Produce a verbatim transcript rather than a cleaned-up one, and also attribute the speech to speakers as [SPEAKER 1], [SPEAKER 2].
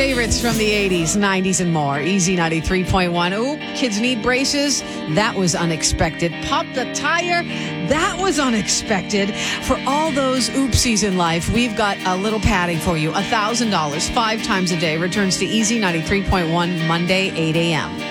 [SPEAKER 1] Favorites from the eighties, nineties, and more. Easy ninety-three point one. Oop, kids need braces. That was unexpected. Pop the tire. That was unexpected. For all those oopsies in life, we've got a little padding for you. one thousand dollars five times a day returns to Easy ninety-three point one Monday, eight a.m.